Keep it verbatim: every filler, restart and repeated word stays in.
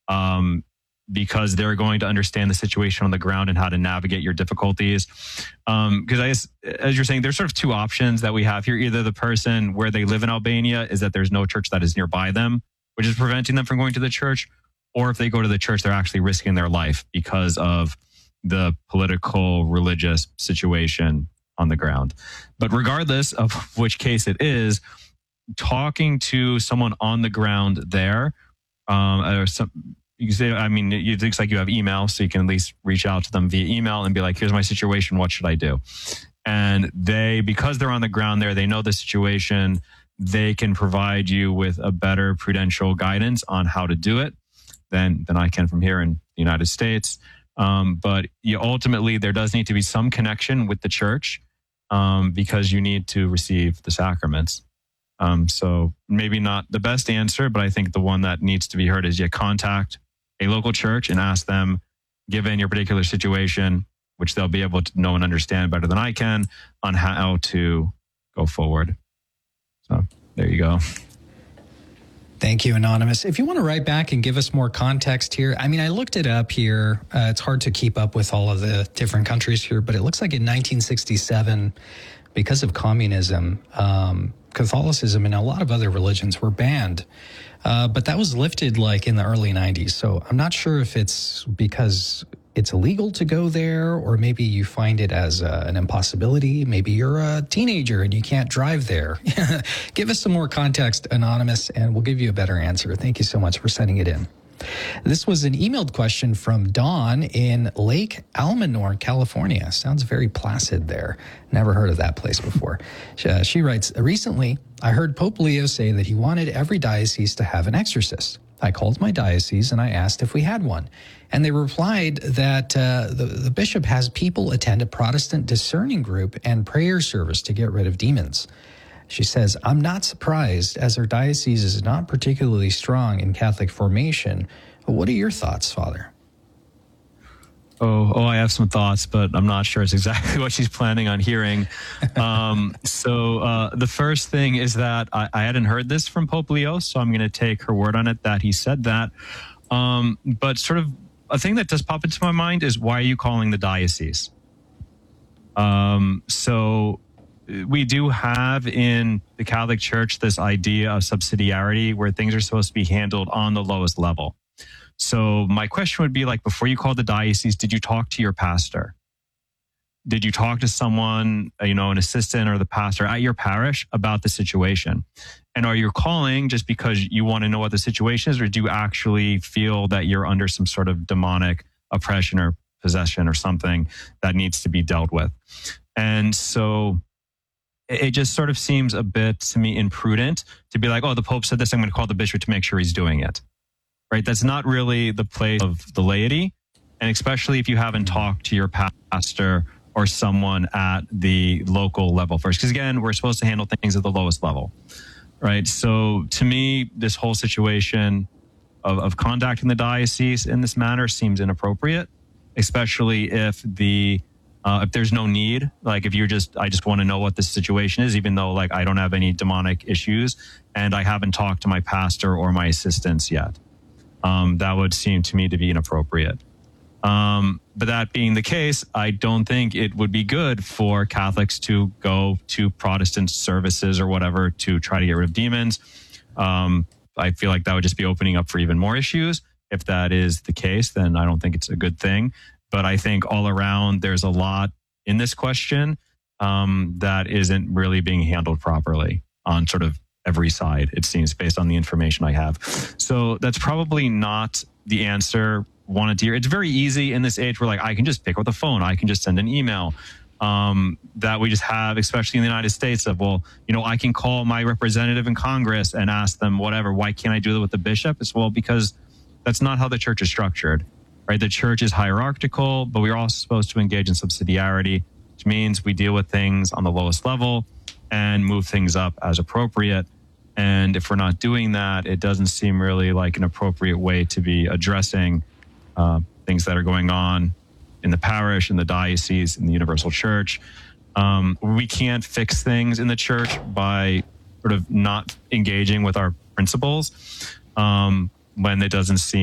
um, because they're going to understand the situation on the ground and how to navigate your difficulties. Because um, I guess, as you're saying, there's sort of two options that we have here. Either the person where they live in Albania is that there's no church that is nearby them, which is preventing them from going to the church, or if they go to the church, they're actually risking their life because of the political, religious situation on the ground. But regardless of which case it is, talking to someone on the ground there, um, or some, you can say, I mean, it looks like you have email, so you can at least reach out to them via email and be like, here's my situation. What should I do? And they, because they're on the ground there, they know the situation. They can provide you with a better prudential guidance on how to do it than, than I can from here in the United States. Um, but you, ultimately, there does need to be some connection with the church um, because you need to receive the sacraments. Um, so maybe not the best answer, but I think the one that needs to be heard is you contact a local church and ask them, given your particular situation, which they'll be able to know and understand better than I can, on how to go forward. So there you go. Thank you, Anonymous. If you want to write back and give us more context here, I mean, I looked it up here. Uh, it's hard to keep up with all of the different countries here, but it looks like in nineteen sixty-seven, because of communism, um, Catholicism and a lot of other religions were banned. Uh, but that was lifted like in the early nineties. So I'm not sure if it's because it's illegal to go there, or maybe you find it as uh, an impossibility. Maybe you're a teenager and you can't drive there. Give us some more context, Anonymous, and we'll give you a better answer. Thank you so much for sending it in. This was an emailed question from Dawn in Lake Almanor, California. Sounds very placid there. Never heard of that place before. She, uh, she writes, recently, I heard Pope Leo say that he wanted every diocese to have an exorcist. I called my diocese and I asked if we had one. And they replied that uh, the, the bishop has people attend a Protestant discerning group and prayer service to get rid of demons. She says, I'm not surprised, as our diocese is not particularly strong in Catholic formation. What are your thoughts, Father? Oh, oh, I have some thoughts, but I'm not sure it's exactly what she's planning on hearing. Um, so uh, the first thing is that I, I hadn't heard this from Pope Leo, so I'm going to take her word on it that he said that. Um, but sort of a thing that does pop into my mind is, why are you calling the diocese? Um, so we do have in the Catholic Church this idea of subsidiarity where things are supposed to be handled on the lowest level. So my question would be, like, before you called the diocese, did you talk to your pastor? Did you talk to someone, you know, an assistant or the pastor at your parish about the situation? And are you calling just because you want to know what the situation is, or do you actually feel that you're under some sort of demonic oppression or possession or something that needs to be dealt with? And so it just sort of seems a bit to me imprudent to be like, oh, the Pope said this, I'm going to call the bishop to make sure he's doing it. Right? That's not really the place of the laity. And especially if you haven't talked to your pastor or someone at the local level first. Because again, we're supposed to handle things at the lowest level. Right? So to me, this whole situation of, of contacting the diocese in this manner seems inappropriate, especially if the Uh, if there's no need, like if you're just, I just want to know what the situation is, even though like I don't have any demonic issues and I haven't talked to my pastor or my assistants yet. Um, that would seem to me to be inappropriate. Um, but that being the case, I don't think it would be good for Catholics to go to Protestant services or whatever to try to get rid of demons. Um, I feel like that would just be opening up for even more issues. If that is the case, then I don't think it's a good thing. But I think all around, there's a lot in this question um, that isn't really being handled properly on sort of every side, it seems, based on the information I have. So that's probably not the answer wanted to hear. It's very easy in this age where like I can just pick up the phone, I can just send an email um, that we just have, especially in the United States, of, well, you know, I can call my representative in Congress and ask them whatever. Why can't I do that with the bishop? It's, well, because that's not how the church is structured. Right, the church is hierarchical, but we're also supposed to engage in subsidiarity, which means we deal with things on the lowest level and move things up as appropriate. And if we're not doing that, it doesn't seem really like an appropriate way to be addressing uh, things that are going on in the parish, in the diocese, in the universal church. Um, we can't fix things in the church by sort of not engaging with our principles um, when it doesn't seem